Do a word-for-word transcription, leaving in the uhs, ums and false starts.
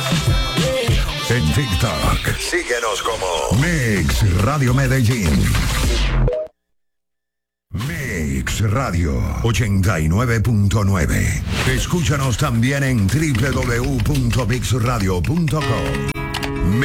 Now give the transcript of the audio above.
En TikTok, síguenos como Mix Radio Medellín. Mix Radio ochenta y nueve punto nueve. Escúchanos también en doble u doble u doble u punto mix radio punto com.